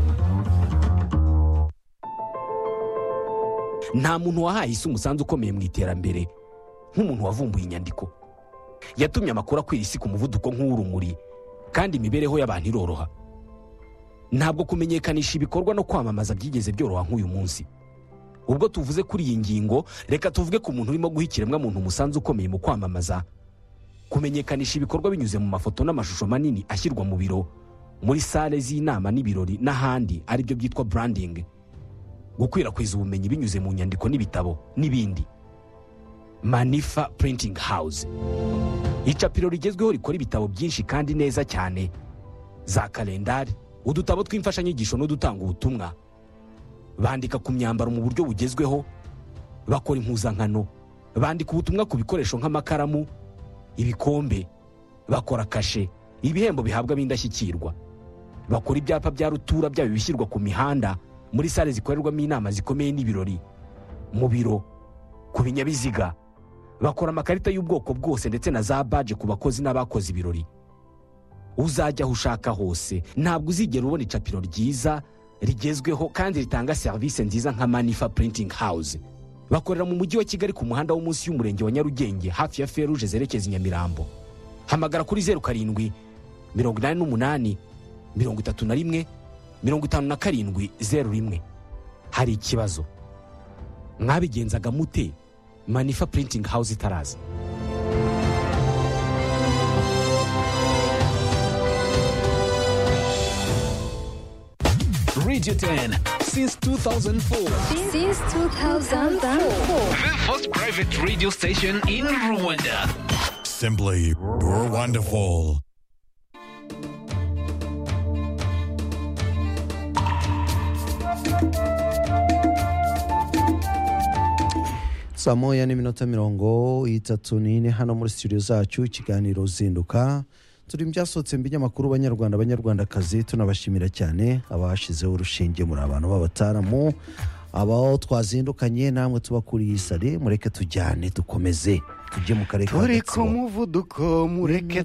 Nta muntu wahaye isi umusanzu ukomeye mu iterambere nk'umuntu wavumbuye inyandiko. Yatumye amakuru akwira isi ku muvuduko nk'urumuri kandi imibereho y'abantu iroroha. Ntabwo kumenyekanisha ibikorwa no kwamamaza byigeze byoroha nk'uyu munsi. Ubwo tuvuze kuri iyi ngingo, reka tuvuge ku muntu urimo guhikiremwa muntu umusanzu ukomeye mu kwamamaza, kumenyekanisha ibikorwa binyuze mu mafoto n'amashusho manini ashyirwa mu biro, muri sale z'inama n'ibirori n'ahandi, ari byo byitwa branding. Gukwirakwiza ubumenyi binyuze mu nyandiko n'ibitabo n'ibindi. Manifa Printing House, icapiro rigezweho rikora ibitabo byinshi kandi neza cyane.
za kalendari, udutabo tw'imfashanyigisho n'udutanga ubutumwa. Bandika ku myambaro mu buryo bugezweho, bakora impuzankano, bandika ubutumwa ku bikoresho nk'amakaramu, ibikombe, bakora kashe, ibihembo bihabwa ab'indashyikirwa. Bakora ibyapa bya rutura byaba bishyirwa ku mihanda, muri sale zikorerwamo inama zikomeye n'ibirori, mu biro, ku binyabiziga. Bakora amakarita y'ubwoko bwose ndetse na za badge ku bakozi n'abakoze ibirori. Uzajya aho ushaka hose, ntabwo uzigera ubona icapiro ryiza, rigezweho kandi ritanga serivisi nziza nka Manifa Printing House. Bakorera mu mujyi wa Kigali ku muhanda wo munsi y'umurenge wa Nyarugenge hafi ya Feruje zerekeza i Nyamirambo. Hamagara kuri zeru karindwi mirongo inani n'umunani mirongo itatu na rimwe mirongo itanu na karindwi zeru rimwe. Hari ikibazo mwabigenzaga mute Manifa Printing House itaraza?
Radio ten since two thousand four.
Since two thousand four.
The first private radio station in Rwanda.
Simply wonderful.
Saa moya n'iminota mirongo itatu n'ine hano muri studio zacu, ikiganiro Zinduka. Turi mbyasotse mbinyamakuru banyarwanda banyarwandakazi, tunabashimira cyane abashizeho urushinge muri abantu b'abataramu, abaho twazindukanye namwe tubakuriye isari. Mureke tujyane dukomeze tujye mu karere ka
Gatsibo. Turi ku muvuduko mureke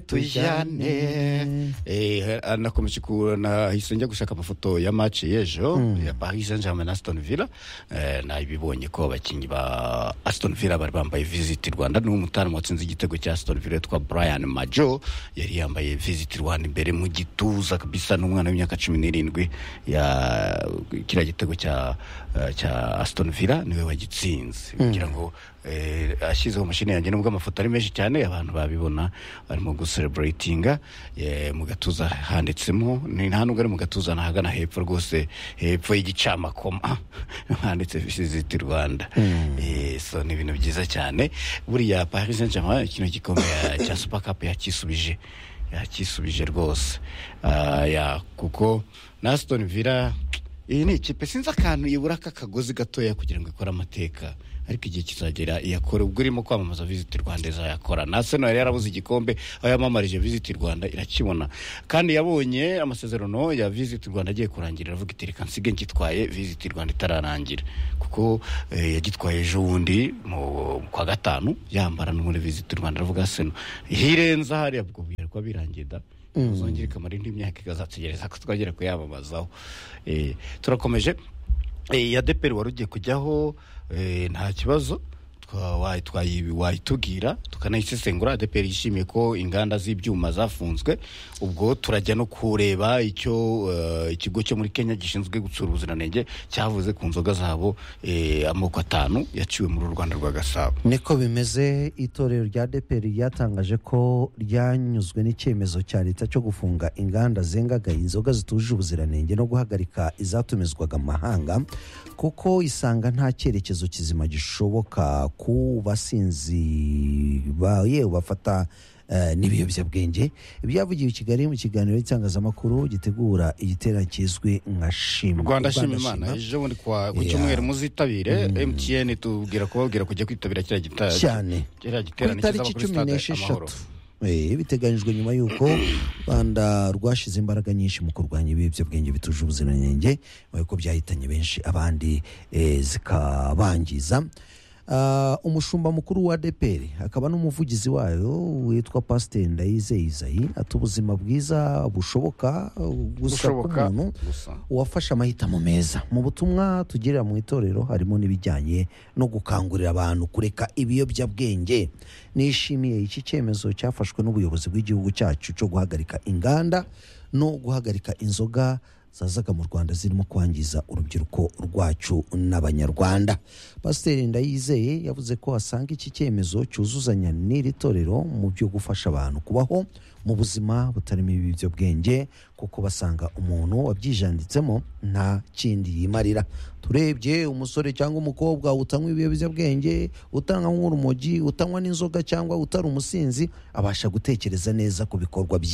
tujyane. Eh nakomeje kubona hise njya gushaka amafoto ya match y'ejo mm. ya Paris Saint-Germain na Aston Villa. Eh nabibonye ko abakinyi ba Aston Villa bari bambaye Visit Rwanda, n'umutaramu watsinze igitego cya Aston Villa twa Brian Majo yari yambaye Visit Rwanda imbere mu gituza kabisa, n'umwana w'imyaka cumi n'irindwi ya kira gitego cya uh, cya Aston Villa niwe wagitsinze kugira mm. ngo eh ashizeho mashine yanjye nubwo amafoto ari menshi cyane abantu babibona barimo gucelebratinga eh mu gatuza handitsemo, ni nta nubwo ari mu gatuza nahagana hepfo rwose, hepfo y'igicamakoma handitse Visit Rwanda. mm. eh so ni ibintu byiza cyane. Buriya Paris Saint-Germain kino gikombe cya Super Cup yakisubije yakisubije rwose uh, ya kuko na Aston Villa iyi ni ikipe sinzi akantu yibura kakagozi gatoya kugira ngo ikore amateka, ariko igihe kizagera iyakora. Ubwo irimo kwamamaza Visit Rwanda izayakora. Na Arsenal yari yarabuze igikombe aho yamamarije Visit Rwanda irakibona, kandi yabonye amasezerano ya Visit Rwanda agiye kurangirira, avuga iti reka nsige ngitwaye Visit Rwanda itararangira, kuko eh, yagitwaye ejo wundi mu kwa gatanu yambara no muri Visit Rwanda. Avuga Arsenal hirenza hari abwo biyarwa birangiye da mm. uzongera kamara indi myaka igazategereza ko twagera kuyamamazaho. eh turakomeje. eh ya Deperi warugiye kujyaho eh nta kibazo twawaye twayitubwira tukanayisesengura. Deperi yishimiye ko inganda z'ibyuma zafunzwe. Ubwo turajya no kureba icyo uh, ikigo cyo muri Kenya gishinzwe gutsura ubuziranenge cyavuze ku nzoga zabo eh amoko atanu yaciwe muri Rwanda rwa Gasabo.
Niko bimeze. Itorero rya Deperi yatangaje ko ryanyuzwe n'icyemezo cya leta cyo gufunga inganda zengaga inzoga zituje ubuziranenge no guhagarika izatumizwaga amahanga, kuko isanga nta cyerekezo kizima gishoboka ku basinzi baye bafata uh, n'ibiyobyabwenge. Ibyavugiwe i Kigali mu kiganiro cy'itangazamakuru gitegura igiterane kizwi nka Shima
Rwanda Shima Imana ejo bundi kwa ku cyumweru muzitabire. mm. M T N tubwira ko babwira kujya kwitabira kira gitari
cyane
kira giterane
cy'abakuru cumi n'esheshatu. Eh biteganyijwe nyuma yuko Rwanda rwashize imbaraga nyinshi mu kurwanya ibiyobyabwenge bituje ubuziranenge, ko byahitanye benshi abandi eh, zikabangiza. Uh, umushumba mukuru wa Deperi akaba n'umuvugizi wayo witwa Pasteur Ndayizeye Isayi ati ubuzima bwiza bushoboka gusa k'umuntu wafashe amahitamo meza. Mu butumwa tugirira mu itorero harimo n'ibijyanye no gukangurira abantu kureka ibiyobyabwenge. Nishimiye iki cyemezo cyafashwe n'ubuyobozi bw'igihugu cyacu cyo guhagarika inganda no guhagarika inzoga zazaga mu Rwanda zirimo kwangiza urubyiruko rwacu n'abanyarwanda. Pasteur Ndayizeye yavuze ko asanga iki cyemezo cyuzuzanya n'iri torero mu byo gufasha abantu kubaho mu buzima butarimo ibiyobyabwenge, kuko basanga umuntu wabyijanditsemo nta kindi yimarira. Turebye umusore cyangwa umukobwa utanywa ibiyobyabwenge, utanywa nk'urumogi, utanywa n'inzoga cyangwa utari umusinzi, abasha gutekereza neza ku bikorwa bye.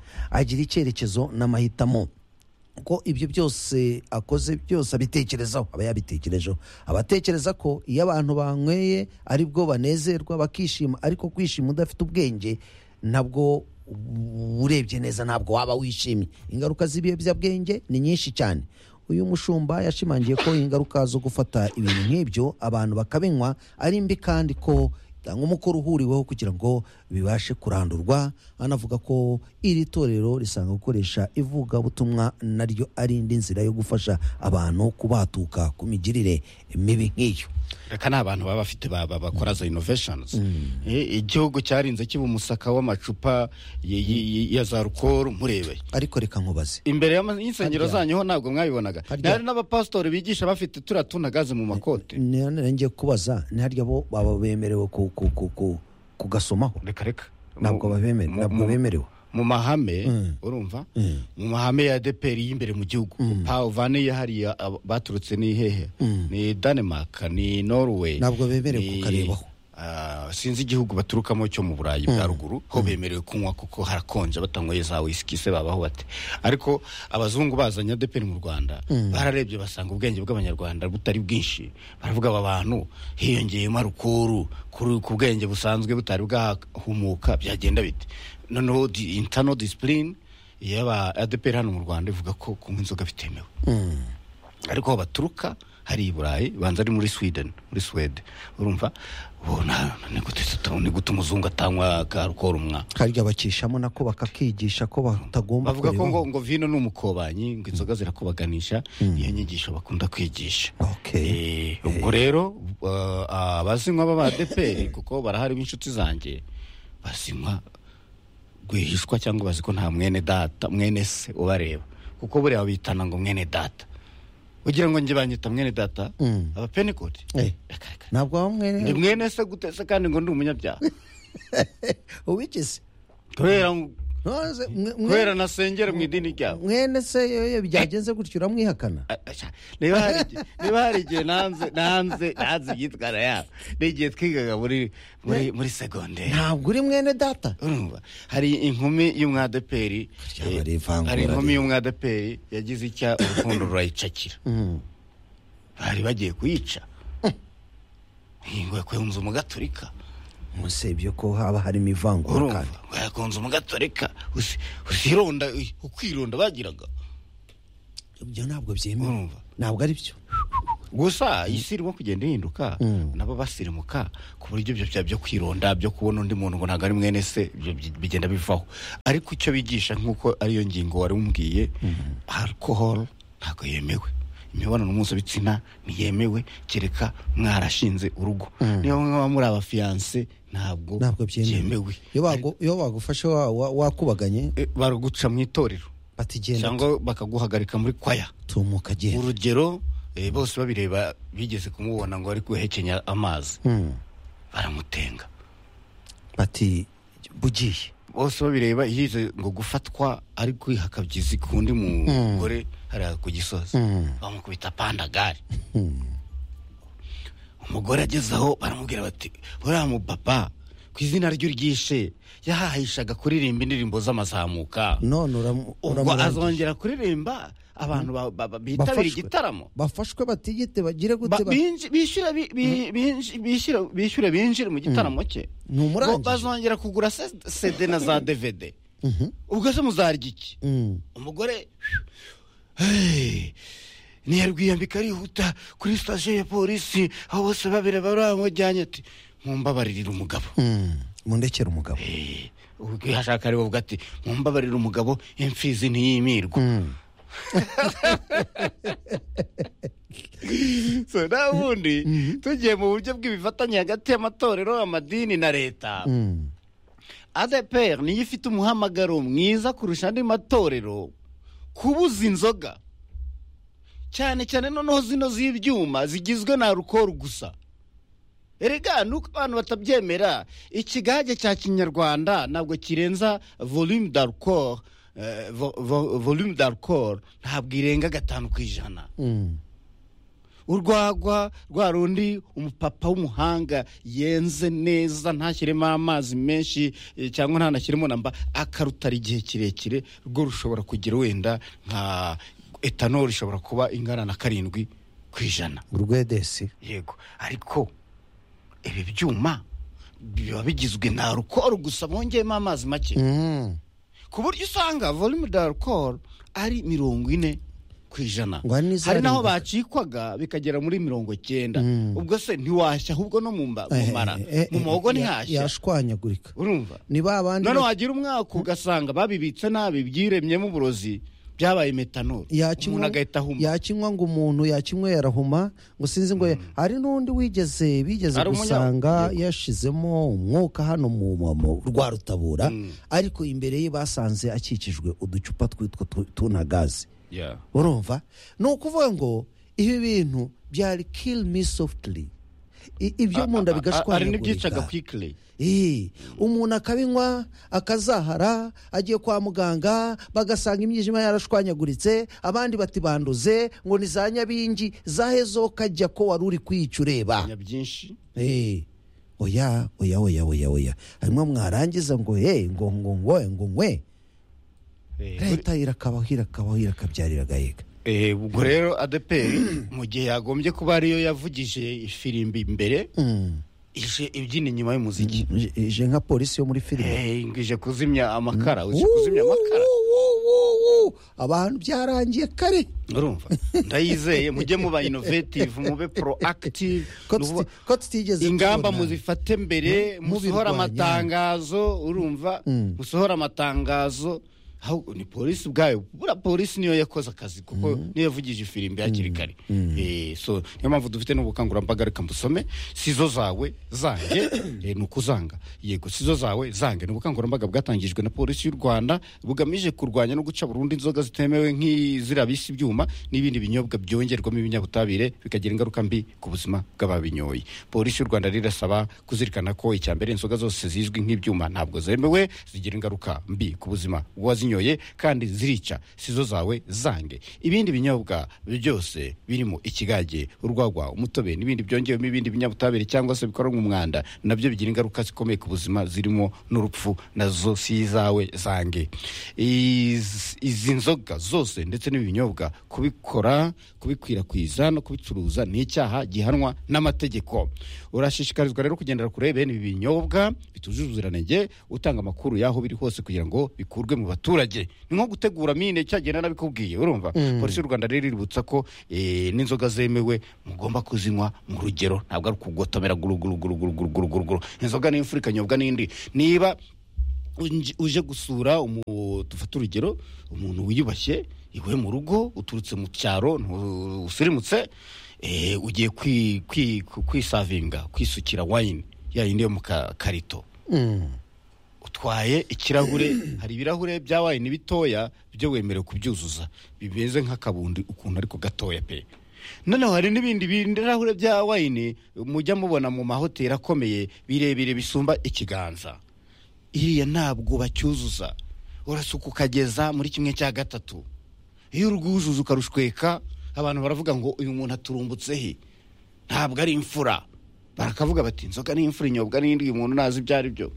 agira icyerekezo n'amahitamo ko ibyo byose akoze byose abitekerezaho aba yabitekerejeho abatekereza ko iyo abantu banyweye aribwo banezerwa bakishima ariko kwishima udafite ubwenge ntabwo urebye neza ntabwo waba wishimye ingaruka z'ibiyobyabwenge ni nyinshi cyane uyu mushumba yashimangiye ko ingaruka zo gufata ibintu nk'ibyo abantu bakabinywa ari mbi kandi ko nk'umukoro uhuriweho kugira ngo bibashe kurandurwa anavuga ko iri torero risanga gukoresha ivugabutumwa naryo ari indi nzira yo gufasha abantu kubatuka ku migirire mibi nk'iyo
reka n'abantu baba bafite bakora za innovations igihugu cyarinze kiba umusaka w'amacupa ya za alcohol murebe
ariko reka nkubaze
imbere y'insengero zanyu ho ntabwo mwabibonaga hari n'abapastori bigisha bafite turatuna gaze mu makote
ngiye kubaza ni harya bo baba bemerewe kugasomaho
reka reka
ntabwo babemerewe ntabwo bemerewe
mu mahame urumva mu mahame ya A D P R y'imbere mu gihugu pa uvane hariya baturutse ni hehe ni Denmark ni Norway
ntabwo bemerewe kukarebaho
sinzi igihugu baturukamo cyo mu Burayi bwa ruguru ho bemerewe kunywa kuko harakonje batangoye za whisky se babaho bate ariko abazungu bazanye A D P R mu Rwanda bararebye basanga ubwenge bw'abanyarwanda butari bwinshi baravuga aba bantu hiyongeyemo alukuru ku bwenge busanzwe butari bwahumuka byagenda bite noneho internal discipline yaba A D P R hano mu Rwanda ivuga ko kunywa inzoga bitemewe ariko baturuka hari i Burayi banza ari muri Sweden muri Sweden urumva bona ni gute ni gute umuzungu atanywa ka alcohol umwa
karya bakishamo nako bakakigisha ko batagomba
bavuga ko ngo ngo vino n'umukobanyi ngo inzoga zirakubaganisha iyo nyigisho bakunda kwigisha
okay
ubwo rero abazinywa baba A D P R kuko barahari b'inshuti zanjye basinywa gwihishwa cyangwa baziko nta mwene data mwene se ubareba kuko buriya bitana ngo mwene data ugira ngo nje banyita mwene data aba Pentecost
ntabwo bamwe
ni mwene se gutese kandi ngo ndi umunyabyaha
ubikise
kubera kubera nasengera mu idini ryawe
mwene se yoye byagenze gutyo uramwihakana
niba hari niba hari igihe nanze nanze nanze yitwara ya n'igihe twigaga muri muri muri secondaire
ntabwo uri mwene data
urumva hari inkumi y'umwadeperi hari inkumi y'umwadeperi yagize icya urukundo rurayicakira bari bagiye kuyica ingwe kwenza umugaturika
musebye ko haba harimo ivangura kandi
yakonze umugaturika usironda ukwironda bagiraga
ibyo ntabwo byemewe ntabwo ari byo
gusa isi irimo kugenda ihinduka nabo basirimuka ku buryo ibyo byo kwironda byo kubona undi muntu ngo ntabwo ari mwene se bigenda bivaho ariko icyo bigisha nk'uko ariyo ngingo wari umbwiye alcohol ntabwo yemewe imibonano mpuzabitsina ntiyemewe kereka mwarashinze urugo niyo mwaba muri abafiyanse ntabwo byemewe
iyo bagufashe wakubaganye
baruguca mu itorero cyangwa bakaguhagarika muri kwaya
tumuka genda
urugero bose babireba bigeze kumubona ngo ari guhekenya amazi baramutenga
bati bugiye
bose babireba yize ngo gufatwa ari kwihakabyizi kundi mugore hariya ku gisozi bamukubita pandagari umugore agezeho baramubwira bati buriya mu papa ku izina ryo ryishe yahahishaga kuririmba indirimbo z'amazamuka
none
ubwo azongera kuririmba abantu bitabira igitaramo
bafashwe batigite bagire gute
bishyura bishyura binjire mu gitaramo cye bazongera kugura C D na za D V D ubwo se muzarya iki umugore ntiyarwiyambika arihuta kuri sitasiyo ya polisi aho bose babiri baramujyanye ati mumbabarira umugabo
mundekera umugabo
ubwo hashaka ari wowe ati mumbabarira umugabo imfizi ntiyimirwa so nabundi tugiye mu buryo bw'ibifatanye hagati y'amatorero amadini na leta A D P R niyo ifite umuhamagaro mwiza kurusha andi matorero kubuza inzoga cyane cyane noneho zino z'ibyuma zigizwe na alcohol gusa erega nuko abantu batabyemera ikigage cya kinyarwanda ntabwo kirenza volume d'alcohol volume d'alcohol ntabwo irenga gatanu ku ijana urwagwa rwa rundi umupapa w'umuhanga yenze neza ntashyiremo amazi menshi eh, cyangwa ntanashyiremo namba akarutara igihe kirekire rwo rushobora kugira wenda nka etanol ishobora kuba ingana na karindwi ku ijana
urwedesi.
yego ariko ibi byuma biba bigizwe na alcohol gusa bongeyemo amazi make
Mm.
ku buryo usanga volume d'alcohol ari mirongo ine ku ijana
Ngo hari n'izari
hari naho
ngufi.
bacikwaga bikagera muri mirongo cyenda
Mm.
ubwo se ntiwashya ahubwo no mu mba- mu
Eh,
mara
eh, eh,
mu muhogo
ya-
ntihashya
yashwanyagurika.
urumva
Ni ba bandi
none
ba-
wagira umwaka ugasanga babibitse nabi byiremyemo uburozi byabaye metanol umuntu
yakinywa
agahita ahuma
yakinywa ngo umuntu yakinywa yarahuma ngo sinzi ngo hari n'undi wigeze bigeze
Hari umunya-
gusanga yashizemo umwuka hano mu mu- mu rwa rutabura ariko imbere ye basanze akikijwe uducupa twitwa tu- tuna gazi.
Yeah.
urumva ni ukuvuga ngo ibi bintu byari kill me softly. I- ibyo mu nda
hari n'ibyicaga
bigashwanyagurika.
quickly
Eh, umuntu akabinywa akazahara agiye kwa muganga bagasanga imyijima yarashwanyaguritse abandi bati banduze ngo ni za nyabingi zahezo kajya ko wari uri kwica ureba
byinshi.
eh oya oya oya oya oya harimo mwarangiza ngo eh ngo ngo ngo ngo ngwe leta irakabaho irakabaho irakabyarira gahiga.
Eh, ubwo rero A D P R mu gihe yagombye kuba ariyo yavugije ifirimbi imbere ije ibyina inyuma y'umuziki
ije nka polisi yo muri filime
eh ngije kuzimya amakara uzi kuzimya amakara
abantu byarangiye kare
urumva ndayizeye mujye muba innovative mube proactive
ko tutigeze
ingamba muzifate mbere musohora amatangazo urumva musohora amatangazo ahubwo ni polisi ubwayo bura polisi niyo yakoze akazi kuko mm. niyo yavugije ifirimbi hakiri kare mm. eh so niyo mpamvu dufite n'ubukangurambaga reka mbusome sizo zawe zange eh, nukuzanga yego sizo zawe zange n'ubukangurambaga bwatangijwe na polisi y'u Rwanda bugamije kurwanya no guca burundu inzoga zitemewe nk'izirabisi ibyuma n'ibindi binyobwa byongerwamo ibinyabutabire bikagira ingaruka mbi ku buzima bw'ababinyoye. Polisi y'u Rwanda rirasaba kuzirikana ko icyambere inzoga zose zizwi nk'ibyuma ntabwo zemewe zigira ingaruka mbi ku buzima bw'abazinyoye kandi zirica sizo zawe zange. Ibindi binyobwa byose birimo ikigage urwagwa umutobe n'ibindi byongewemo ibindi binyabutabire cyangwa se bikorwa mu mwanda nabyo bigira ingaruka zikomeye ku buzima zirimo n'urupfu nazo si zawe zange. Iz, izi nzoga zose ndetse n'ibinyobwa kubikora kubikwirakwiza no kubicuruza ni icyaha gihanwa n'amategeko. Urashishikarizwa rero kugendera kure bene ibi binyobwa bitujuje ubuziranenge utanga amakuru yaho biri hose kugira ngo bikurwe mu baturage. Ni nko gutegura mine cyagenda nabikubwiye urumva. Mm. Polisi y'u Rwanda rero iributsa ko eh, n'inzoga zemewe mugomba kuzinywa mu rugero ntabwo ari kugotomera guruguruguruguruguruguru. Inzoga ni imfurika nyobwa n'indi niba uje gusura dufata urugero umuntu wiyubashye iwe mu rugo uturutse mu cyaro usirimutse eh, ugiye kwisavinga kwi, kwi kwisukira wine ya yindi yo mu karito. Mm. Utwaye ikirahure hari ibirahure bya wine bitoya byo wemerewe kubyuzuza bimeze nk'akabundi ukuntu ariko gatoya pe. Noneho hari n'ibindi birahure bya wine mujya mubona mu mahoteli akomeye birebire bisumba ikiganza. Iriya ntabwo bacyuzuza urasuka ukageza muri kimwe cya gatatu. Iyo urwuzuza ukarushweka abantu baravuga ngo uyu muntu aturumbutse he ntabwo ari imfura. Barakavuga bati inzoga ni imfura inyobwa n'indi umuntu nazi byari byo.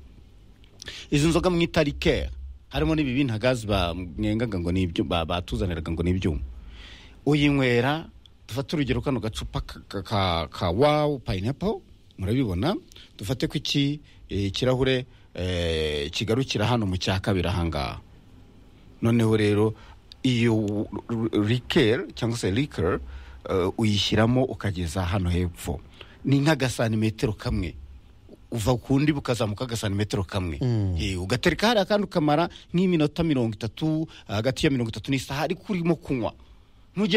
Izi nzoga mwita liqueur harimo n'ibibi ntagazi bamwengaga ngo nibyo batuzaniraga ngo nibyo uyinywera. Dufate urugero kano gacupa ka, ka, ka wow pineapple murabibona. Dufate ko iki ikirahure eh, kigarukira hano mu cya kabiri ahangaha. Noneho rero iyo liqueur cyangwa se liqueur uh, uyishyiramo ukageza hano hepfo ni nk'agasantimetero kamwe uva kundi bukazamuka agasantimetero kamwe. Mm. E, ugatereka hari akantu kamara nk'iminota mirongo itatu hagati ya mirongo itatu n'isaha ariko urimo kunywa